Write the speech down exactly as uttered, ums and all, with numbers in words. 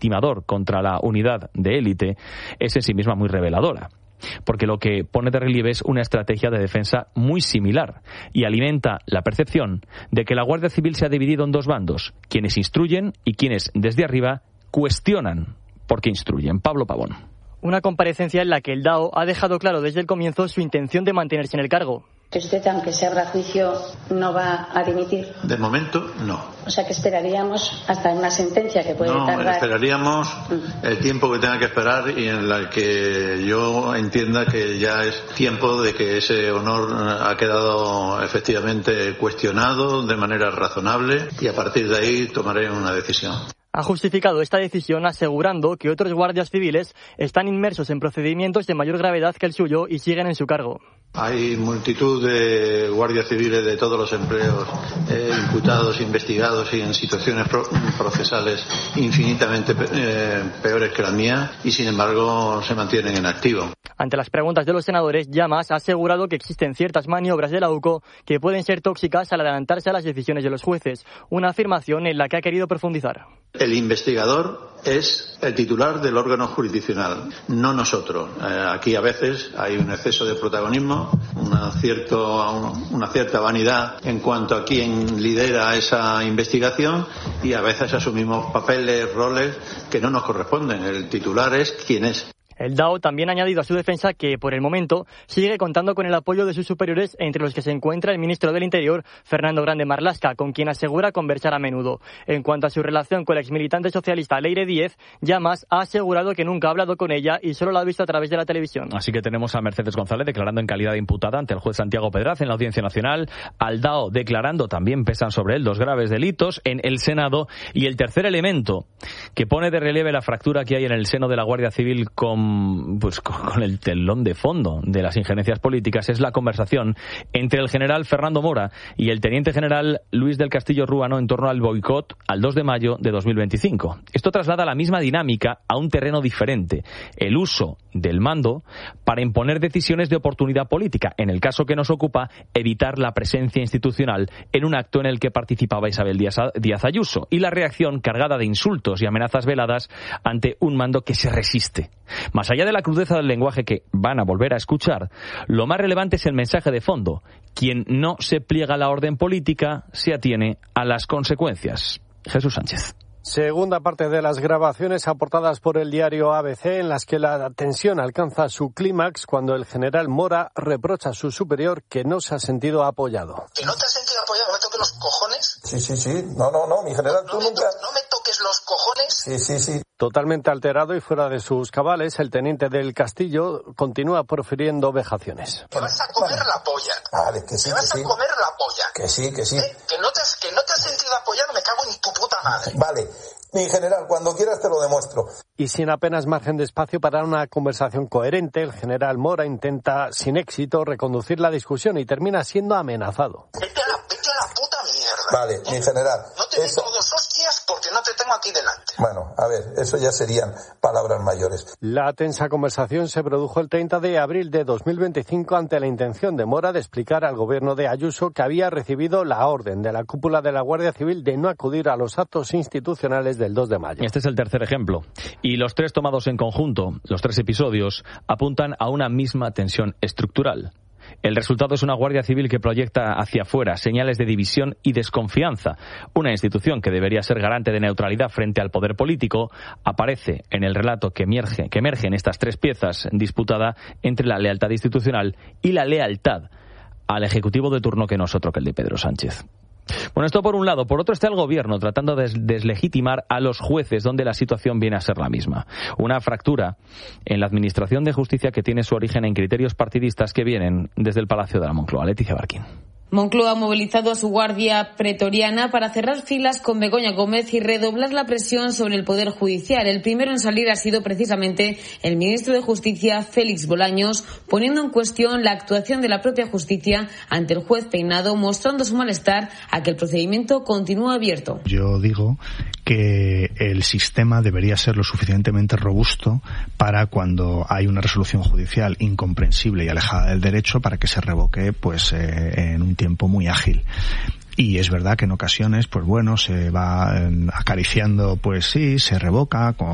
legitimador contra la unidad de élite es en sí misma muy reveladora. Porque lo que pone de relieve es una estrategia de defensa muy similar y alimenta la percepción de que la Guardia Civil se ha dividido en dos bandos, quienes instruyen y quienes desde arriba cuestionan por qué instruyen. Pablo Pavón. Una comparecencia en la que el D A O ha dejado claro desde el comienzo su intención de mantenerse en el cargo. ¿Que usted, aunque se abra juicio, no va a dimitir? De momento, no. O sea, que esperaríamos hasta una sentencia que puede no, tardar... No, esperaríamos el tiempo que tenga que esperar y en la que yo entienda que ya es tiempo de que ese honor ha quedado efectivamente cuestionado de manera razonable y a partir de ahí tomaré una decisión. Ha justificado esta decisión asegurando que otros guardias civiles están inmersos en procedimientos de mayor gravedad que el suyo y siguen en su cargo. Hay multitud de guardias civiles de todos los empleos eh, imputados, investigados y en situaciones pro- procesales infinitamente eh, peores que la mía y sin embargo se mantienen en activo. Ante las preguntas de los senadores, Llamas ha asegurado que existen ciertas maniobras de la U C O que pueden ser tóxicas al adelantarse a las decisiones de los jueces, una afirmación en la que ha querido profundizar. El investigador es el titular del órgano jurisdiccional, no nosotros. Eh, aquí a veces hay un exceso de protagonismo, una, cierto, una cierta vanidad en cuanto a quién lidera esa investigación y a veces asumimos papeles, roles que no nos corresponden. El titular es quien es. El D A O también ha añadido a su defensa que, por el momento, sigue contando con el apoyo de sus superiores, entre los que se encuentra el ministro del Interior, Fernando Grande Marlaska, con quien asegura conversar a menudo. En cuanto a su relación con la exmilitante socialista Leire Díez, Llamas ha asegurado que nunca ha hablado con ella y solo la ha visto a través de la televisión. Así que tenemos a Mercedes González declarando en calidad de imputada ante el juez Santiago Pedraz en la Audiencia Nacional, al D A O declarando, también pesan sobre él dos graves delitos en el Senado, y el tercer elemento que pone de relieve la fractura que hay en el seno de la Guardia Civil con pues con el telón de fondo de las injerencias políticas es la conversación entre el general Fernando Mora y el teniente general Luis del Castillo Ruano en torno al boicot al dos de mayo de dos mil veinticinco. Esto traslada la misma dinámica a un terreno diferente, el uso del mando para imponer decisiones de oportunidad política, en el caso que nos ocupa, evitar la presencia institucional en un acto en el que participaba Isabel Díaz Ayuso, y la reacción cargada de insultos y amenazas veladas ante un mando que se resiste. Más allá de la crudeza del lenguaje que van a volver a escuchar, lo más relevante es el mensaje de fondo. Quien no se pliega a la orden política se atiene a las consecuencias. Jesús Sánchez. Segunda parte de las grabaciones aportadas por el diario A B C, en las que la tensión alcanza su clímax cuando el general Mora reprocha a su superior que no se ha sentido apoyado. ¿Que no te has sentido apoyado? ¿No me toques los cojones? Sí, sí, sí. No, no, no, mi general, no, tú no nunca... Me to- ¿No me toques los cojones? Sí, sí, sí. Totalmente alterado y fuera de sus cabales, el teniente del Castillo continúa profiriendo vejaciones. Me vas a comer la polla. Vale, que sí, Me vas que a sí. comer la polla. Que sí, que sí. ¿Eh? Que no te has, que no te has sentido apoyado, me cago en tu puta madre. Vale. Mi general, cuando quieras te lo demuestro. Y sin apenas margen de espacio para una conversación coherente, el general Mora intenta, sin éxito, reconducir la discusión y termina siendo amenazado. Vete a la, vete a la puta mierda. Vale, mi general. No te eso... meto dos hostias porque no te tengo aquí delante. Bueno, a ver, eso ya serían palabras mayores. La tensa conversación se produjo el treinta de abril de dos mil veinticinco ante la intención de Mora de explicar al gobierno de Ayuso que había recibido la orden de la cúpula de la Guardia Civil de no acudir a los actos institucionales del dos de mayo. Este es el tercer ejemplo. Y los tres tomados en conjunto, los tres episodios, apuntan a una misma tensión estructural. El resultado es una Guardia Civil que proyecta hacia afuera señales de división y desconfianza. Una institución que debería ser garante de neutralidad frente al poder político aparece en el relato que emerge, que emerge en estas tres piezas disputada entre la lealtad institucional y la lealtad al Ejecutivo de turno que no es otro que el de Pedro Sánchez. Bueno, esto por un lado. Por otro está el gobierno tratando de deslegitimar a los jueces, donde la situación viene a ser la misma. Una fractura en la administración de justicia que tiene su origen en criterios partidistas que vienen desde el Palacio de la Moncloa. Leticia Barquín. Moncloa ha movilizado a su guardia pretoriana para cerrar filas con Begoña Gómez y redoblar la presión sobre el Poder Judicial. El primero en salir ha sido precisamente el ministro de Justicia, Félix Bolaños, poniendo en cuestión la actuación de la propia justicia ante el juez Peinado, mostrando su malestar a que el procedimiento continúe abierto. Yo digo que el sistema debería ser lo suficientemente robusto para cuando hay una resolución judicial incomprensible y alejada del derecho para que se revoque pues eh, en un tiempo muy ágil. Y es verdad que en ocasiones, pues bueno, se va acariciando, pues sí, se revoca con